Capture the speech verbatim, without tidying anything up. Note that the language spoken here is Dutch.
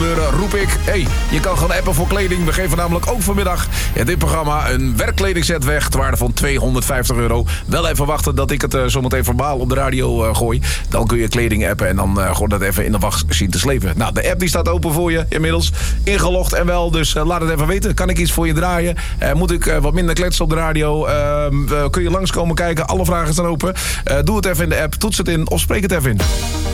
gebeuren, roep ik. Hey, je kan gaan appen voor kleding. We geven namelijk ook vanmiddag in dit programma een werkkledingset weg ter waarde van tweehonderdvijftig euro. Wel even wachten dat ik het uh, zometeen verbaal op de radio uh, gooi. Dan kun je kleding appen en dan uh, gewoon dat even in de wacht zien te slepen. Nou, de app die staat open voor je inmiddels. Ingelogd en wel, dus uh, laat het even weten. Kan ik iets voor je draaien? Uh, moet ik uh, wat minder kletsen op de radio? Uh, uh, kun je langskomen kijken? Alle vragen staan open. Uh, doe het even in de app, toets het in of spreek het even in.